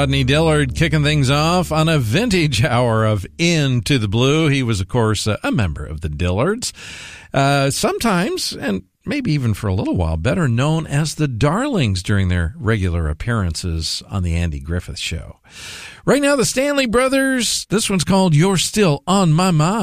Rodney Dillard kicking things off on a vintage hour of Into the Blue. He was, of course, a member of the Dillards. Sometimes, and maybe even for a little while, better known as the Darlings during their regular appearances on the Andy Griffith Show. Right now, the Stanley Brothers. This one's called You're Still on My Mind.